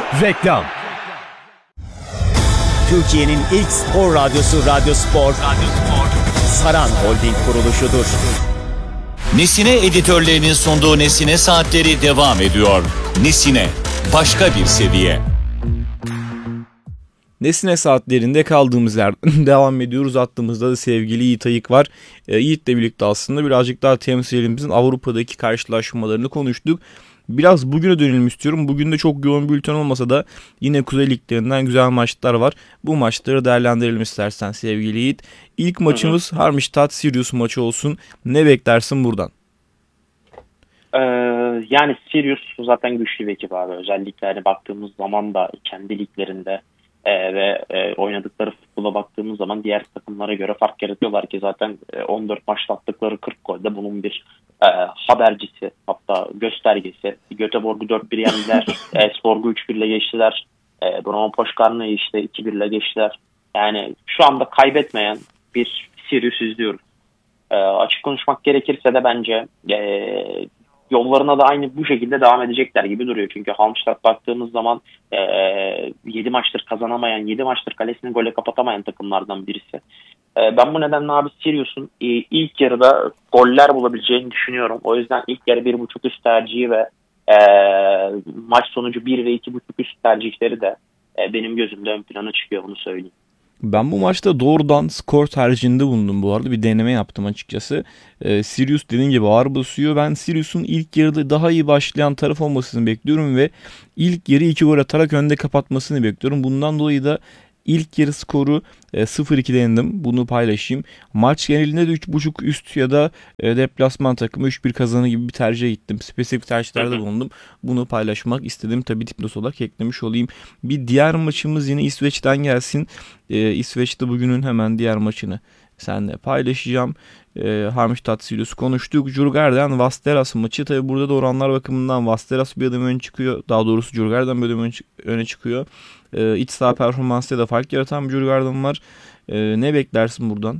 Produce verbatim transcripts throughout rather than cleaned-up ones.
Reklam. Türkiye'nin ilk spor radyosu Radyo Spor, Radyo Spor, Saran Holding kuruluşudur. Nesine editörlerinin sunduğu Nesine Saatleri devam ediyor. Nesine, başka bir seviye. Nesine Saatlerinde kaldığımız yerden devam ediyoruz. Attığımızda da sevgili Yiğit Ayık var. E, Yiğit'le birlikte aslında birazcık daha temsilimizin Avrupa'daki karşılaşmalarını konuştuk. Biraz bugüne dönelim istiyorum. Bugün de çok yoğun bir bülten olmasa da yine Kuzey Liglerinden güzel maçlar var. Bu maçları değerlendirelim istersen sevgili Yiğit. İlk maçımız Halmstad-Sirius maçı olsun. Ne beklersin buradan? Ee, yani Sirius zaten güçlü bir ekip abi. Özellikle hani baktığımız zaman da kendi liglerinde e, ve e, oynadıkları futbola baktığımız zaman diğer takımlara göre fark yaratıyorlar ki zaten e, on dört maçta attıkları kırk golde bunun bir e, habercisi, hatta göstergesi. Göteborg'u dört bir yendiler. Esborg'u üç bir ile geçtiler. E, Brown Poşkarna'yı işte iki bir ile geçtiler. Yani şu anda kaybetmeyen bir Sirius izliyoruz. E, açık konuşmak gerekirse de bence e, yollarına da aynı bu şekilde devam edecekler gibi duruyor. Çünkü Halmstad baktığımız zaman e, yedi maçtır kazanamayan, yedi maçtır kalesini gole kapatamayan takımlardan birisi. E, ben bu nedenle abi Sirius'un e, ilk yarıda goller bulabileceğini düşünüyorum. O yüzden ilk yarı bir buçuk üst tercihi ve e, maç sonucu bir ve iki buçuk üst tercihleri de e, benim gözümde ön plana çıkıyor, bunu söyleyeyim. Ben bu maçta doğrudan skor tercihinde bulundum bu arada. Bir deneme yaptım açıkçası. Ee, Sirius dediğim gibi ağır basıyor. Ben Sirius'un ilk yarıda daha iyi başlayan taraf olmasını bekliyorum ve ilk yarı iki gol atarak önde kapatmasını bekliyorum. Bundan dolayı da ilk yarı skoru e, sıfır iki denildim. Bunu paylaşayım. Maç genelinde de üç buçuk üst ya da e, deplasman takımı üç bir kazanı gibi bir tercih gittim. Spesifik tercihlerde bulundum. Bunu paylaşmak istedim. Tabii dipnot olarak eklemiş olayım. Bir diğer maçımız yine İsveç'ten gelsin. E, İsveç'te bugünün hemen diğer maçını seninle paylaşacağım. E, Halmstad-Sirius konuştuk. Djurgården Vasteras maçı. Tabii burada da oranlar bakımından Vasteras bir adım öne çıkıyor. Daha doğrusu Djurgården bir adım öne çıkıyor. E, iç saha performansıyla da fark yaratan bir Djurgården var. E, ne beklersin buradan?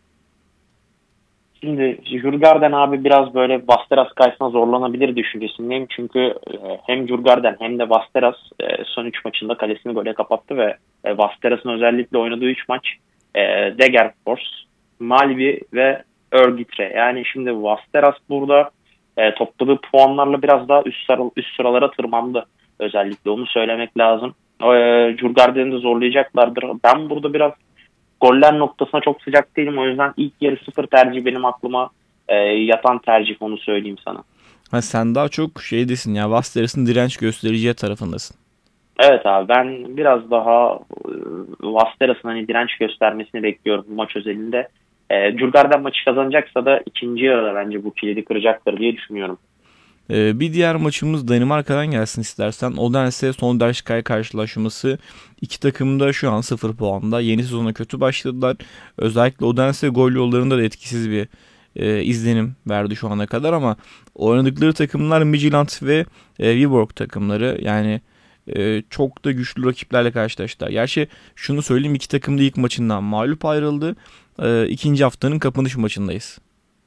Şimdi Djurgården abi biraz böyle Vasteras karşısında zorlanabilir düşüncesindeyim. Çünkü e, hem Djurgården hem de Vasteras e, son üç maçında kalesini gole kapattı ve e, Vasteras'ın özellikle oynadığı üç maç e, Degerfors, Malvi ve Örgütre. Yani şimdi Vasteras burada e, topladığı puanlarla biraz daha üst, sıra, üst sıralara tırmandı. Özellikle onu söylemek lazım. E, Djurgården'i de zorlayacaklardır. Ben burada biraz goller noktasına çok sıcak değilim. O yüzden ilk yarı sıfır tercih benim aklıma e, yatan tercih, onu söyleyeyim sana. Ha, sen daha çok şeydesin ya, Vasteras'ın direnç göstereceği tarafındasın. Evet abi, ben biraz daha e, Vasteras'ın hani direnç göstermesini bekliyorum bu maç özelinde. E, Djurgården maçı kazanacaksa da ikinci yarıda bence bu kilidi kıracaktır diye düşünüyorum. Ee, bir diğer maçımız Danimarka'dan gelsin istersen. Odense Sonderskaya karşılaşması. İki takım da şu an sıfır puanda. Yeni sezona kötü başladılar. Özellikle Odense gol yollarında da etkisiz bir e, izlenim verdi şu ana kadar ama oynadıkları takımlar Midtjylland ve e, Viborg takımları. Yani e, çok da güçlü rakiplerle karşılaştılar. Gerçi şunu söyleyeyim, iki takım da ilk maçından mağlup ayrıldı. E, ikinci haftanın kapanış maçındayız.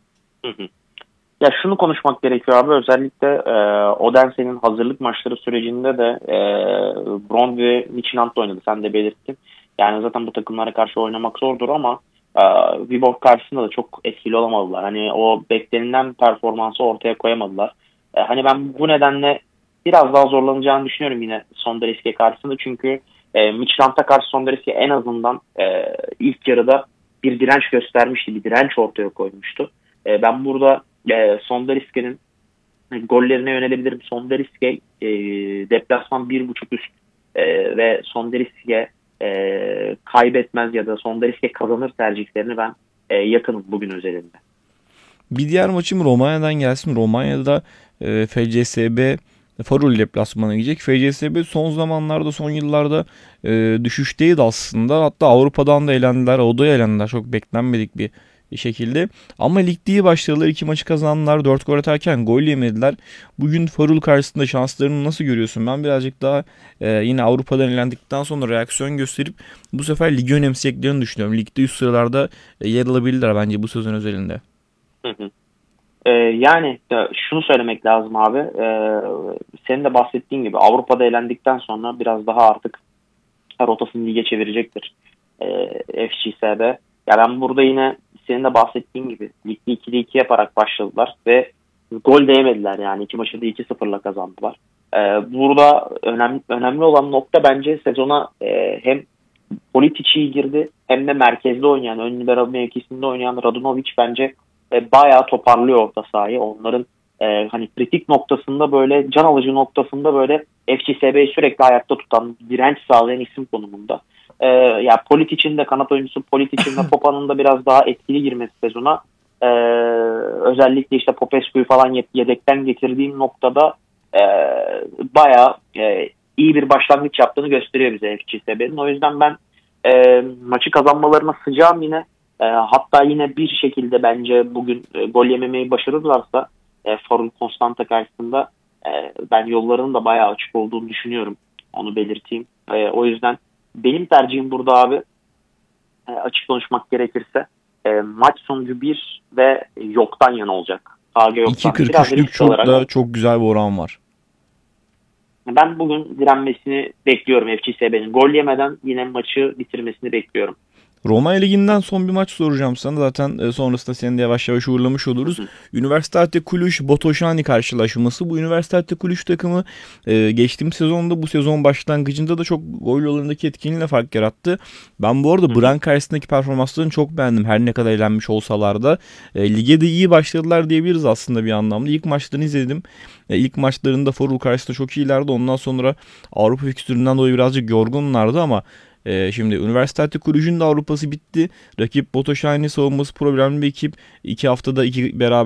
Hı hı. Ya şunu konuşmak gerekiyor abi, özellikle e, Odense'nin hazırlık maçları sürecinde de e, Brond ve Midtjylland'da oynadı, sen de belirttin. Yani zaten bu takımlara karşı oynamak zordur ama e, Viborg karşısında da çok etkili olamadılar. Hani o beklenilen performansı ortaya koyamadılar. E, hani ben bu nedenle biraz daha zorlanacağını düşünüyorum yine Sonderskaya karşısında. Çünkü e, Midtjylland'a karşı Sonderskaya en azından e, ilk yarıda bir direnç göstermişti, bir direnç ortaya koymuştu. E, ben burada E, Sonderskaya'nın gollerine yönelebilirim. Sonderskaya e, deplasman bir buçuk üst e, ve Sonderskaya e, kaybetmez ya da Sonderskaya kazanır tercihlerini ben e, yakınım bugün özelinde. Bir diğer maçım Romanya'dan gelsin. Romanya'da e, F C S B Farul deplasmana gidecek. F C S B son zamanlarda, son yıllarda e, düşüşteydi aslında. Hatta Avrupa'dan da elendiler, odaya elendiler. Çok beklenmedik bir şekilde. Ama ligde iyi başladılar. İki maçı kazandılar. Dört gol atarken gol yemediler. Bugün Farul karşısında şanslarını nasıl görüyorsun? Ben birazcık daha e, yine Avrupa'dan elendikten sonra reaksiyon gösterip bu sefer ligi önemseyeceklerini düşünüyorum. Ligde üst sıralarda e, yer alabilirler bence bu sezon özelinde. Hı hı. Ee, yani e, şunu söylemek lazım abi. Ee, senin de bahsettiğin gibi Avrupa'da elendikten sonra biraz daha artık rotasını lige çevirecektir ee, F C S B. Ya ben burada yine senin de bahsettiğin gibi ligde ikide iki yaparak başladılar ve gol de yemediler, yani iki maçı da iki sıfırla kazandılar. Ee, burada önemli önemli olan nokta bence sezona e, hem Politic iyi girdi hem de merkezde oynayan, ön libero mevkisinde oynayan Radunovic bence e, bayağı toparlıyor orta sahayı. Onların e, hani kritik noktasında, böyle can alıcı noktasında böyle F C S B'yi sürekli ayakta tutan, direnç sağlayan isim konumunda. E, ya Politic'in de kanat oyuncusu Politic'in de Popa'nın da biraz daha etkili girmesi sezona. E, özellikle işte Popescu'yu falan yedekten getirdiğim noktada e, bayağı e, iyi bir başlangıç yaptığını gösteriyor bize F C S B'nin. O yüzden ben e, maçı kazanmalarına sıcağım yine. E, hatta yine bir şekilde bence bugün e, gol yememeyi başarırlarsa e, Farul Constanta karşısında e, ben yollarının da bayağı açık olduğunu düşünüyorum. Onu belirteyim. E, o yüzden benim tercihim burada abi, e, açık konuşmak gerekirse e, maç sonucu bir ve yoktan yana olacak. K G yoktan. iki kırk üçlük çok da çok güzel bir oran var. Ben bugün direnmesini bekliyorum F C S B'nin. Gol yemeden yine maçı bitirmesini bekliyorum. Roma Ligi'nden son bir maç soracağım sana. Zaten sonrasında seni de yavaş yavaş uğurlamış oluruz. Üniversitate Cluj Botoşani karşılaşması. Bu Üniversitate Cluj takımı e, geçtiğim sezonda, bu sezon başlangıcında da çok gol yollarındaki etkinliğiyle fark yarattı. Ben bu arada Bran karşısındaki performanslarını çok beğendim. Her ne kadar eğlenmiş olsalar da. E, lige de iyi başladılar diyebiliriz aslında bir anlamda. İlk maçlarını izledim. E, ilk maçlarında Forul karşısında çok iyilerdi. Ondan sonra Avrupa fikstüründen dolayı birazcık yorgunlardı ama Ee, şimdi Üniversitate Cluj'un da Avrupa'sı bitti. Rakip Botoşani savunması problemli bir ekip. İki haftada iki beraber